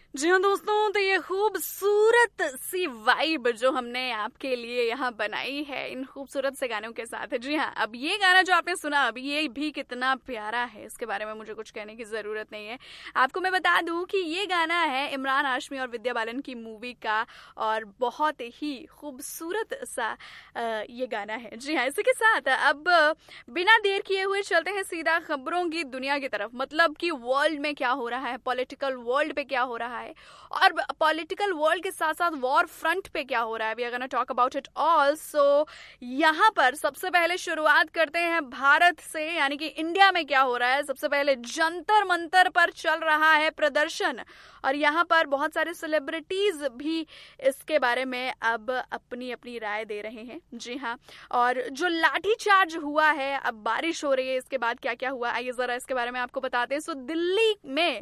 जी हाँ दोस्तों, तो ये खूबसूरत सी वाइब जो हमने आपके लिए यहाँ बनाई है इन खूबसूरत से गानों के साथ है। जी हाँ, अब ये गाना जो आपने सुना अभी ये भी कितना प्यारा है, इसके बारे में मुझे कुछ कहने की ज़रूरत नहीं है। आपको मैं बता दूं कि ये गाना है इमरान हाशमी और विद्या बालन की मूवी का और बहुत ही खूबसूरत सा ये गाना है। जी हाँ, इसी के साथ अब बिना देर किए हुए चलते हैं सीधा खबरों की दुनिया की तरफ। मतलब कि वर्ल्ड में क्या हो रहा है, पॉलिटिकल वर्ल्ड पे क्या हो रहा है और पॉलिटिकल वर्ल्ड के साथ साथ वॉर फ्रंट पे क्या हो रहा है। We are gonna talk about it all. सो यहाँ पर सबसे पहले शुरुआत करते हैं भारत से, यानी कि इंडिया में क्या हो रहा है। सबसे पहले जंतर मंतर पर चल रहा है प्रदर्शन और यहाँ पर बहुत सारे सेलिब्रिटीज भी इसके बारे में अब अपनी अपनी राय दे रहे हैं। जी हाँ, और जो लाठीचार्ज हुआ है, अब बारिश हो रही है, इसके बाद क्या क्या हुआ आइए जरा इसके बारे में आपको बताते हैं। सो दिल्ली में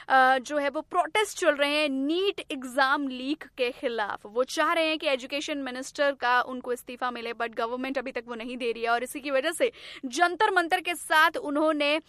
जो है वो प्रोटेस्ट चल रहे हैं नीट एग्जाम लीक के खिलाफ। वो चाह रहे हैं कि एजुकेशन मिनिस्टर का उनको इस्तीफा मिले, बट गवर्नमेंट अभी तक वो नहीं दे रही है और इसी की वजह से जंतर मंतर के साथ उन्होंने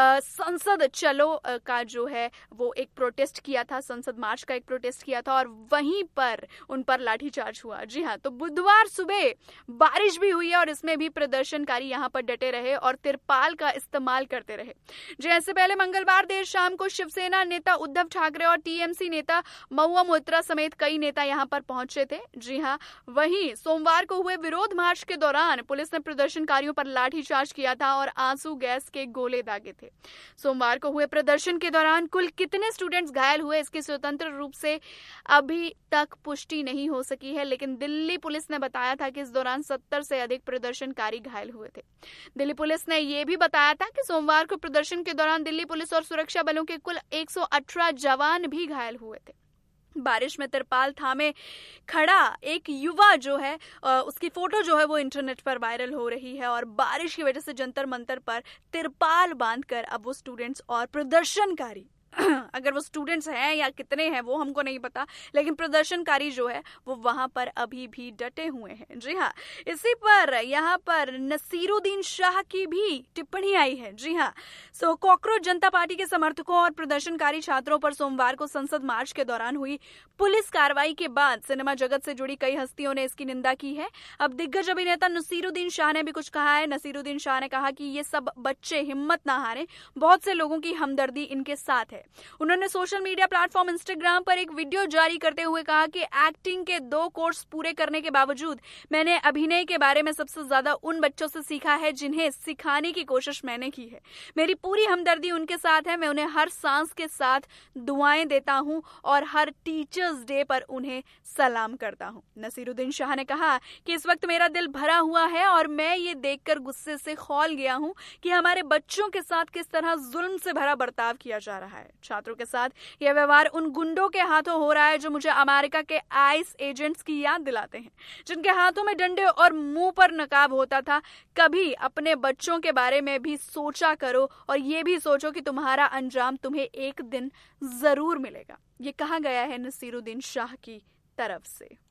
संसद चलो का जो है वो एक प्रोटेस्ट किया था, संसद मार्च का एक प्रोटेस्ट किया था और वहीं पर उन पर लाठीचार्ज हुआ। जी हाँ, तो बुधवार सुबह बारिश भी हुई है और इसमें भी प्रदर्शनकारी यहाँ पर डटे रहे और तिरपाल का इस्तेमाल करते रहे। जैसे पहले मंगलवार देर शाम को शिवसेना नेता उद्धव ठाकरे और टीएमसी नेता महुआ मोइत्रा समेत कई नेता यहां पर पहुंचे थे। जी हां, वहीं सोमवार को हुए विरोध मार्च के दौरान पुलिस ने प्रदर्शनकारियों पर लाठीचार्ज किया था और आंसू गैस के गोले दागे थे। सोमवार को हुए प्रदर्शन के दौरान कुल कितने स्टूडेंट्स घायल हुए इसकी स्वतंत्र रूप से अभी तक पुष्टि नहीं हो सकी है, लेकिन दिल्ली पुलिस ने बताया था कि इस दौरान 70 से अधिक प्रदर्शनकारी घायल हुए थे। दिल्ली पुलिस ने यह भी बताया था कि सोमवार को प्रदर्शन के दौरान दिल्ली पुलिस और सुरक्षा बलों के कुल 118 जवान भी घायल हुए थे। बारिश में तिरपाल थामे खड़ा एक युवा जो है उसकी फोटो जो है वो इंटरनेट पर वायरल हो रही है और बारिश की वजह से जंतर मंतर पर तिरपाल बांधकर अब वो स्टूडेंट्स और प्रदर्शनकारी अगर वो स्टूडेंट्स हैं या कितने हैं वो हमको नहीं पता, लेकिन प्रदर्शनकारी जो है वो वहां पर अभी भी डटे हुए हैं। जी हाँ, इसी पर यहाँ पर नसीरुद्दीन शाह की भी टिप्पणी आई है। जी हाँ, सो कॉकरोच जनता पार्टी के समर्थकों और प्रदर्शनकारी छात्रों पर सोमवार को संसद मार्च के दौरान हुई पुलिस कार्रवाई के बाद सिनेमा जगत से जुड़ी कई हस्तियों ने इसकी निंदा की है। अब दिग्गज अभिनेता नसीरुद्दीन शाह ने भी कुछ कहा है। नसीरुद्दीन शाह ने कहा कि ये सब बच्चे हिम्मत ना हारे, बहुत से लोगों की हमदर्दी इनके साथ है। उन्होंने सोशल मीडिया प्लेटफॉर्म इंस्टाग्राम पर एक वीडियो जारी करते हुए कहा कि एक्टिंग के 2 कोर्स पूरे करने के बावजूद मैंने अभिनय के बारे में सबसे ज्यादा उन बच्चों से सीखा है जिन्हें सिखाने की कोशिश मैंने की है। मेरी पूरी हमदर्दी उनके साथ है। मैं उन्हें हर सांस के साथ दुआएं देता हूं और हर टीचर्स डे पर उन्हें सलाम करता हूं। नसीरुद्दीन शाह ने कहा कि इस वक्त मेरा दिल भरा हुआ है और मैं ये देखकर गुस्से से खौल गया हूं कि हमारे बच्चों के साथ किस तरह जुल्म से भरा बर्ताव किया जा रहा है। छात्रों के साथ यह व्यवहार उन गुंडों के हाथों हो रहा है जो मुझे अमेरिका के आइस एजेंट्स की याद दिलाते हैं, जिनके हाथों में डंडे और मुंह पर नकाब होता था। कभी अपने बच्चों के बारे में भी सोचा करो और ये भी सोचो कि तुम्हारा अंजाम तुम्हें एक दिन जरूर मिलेगा। ये कहा गया है नसीरुद्दीन शाह की तरफ से।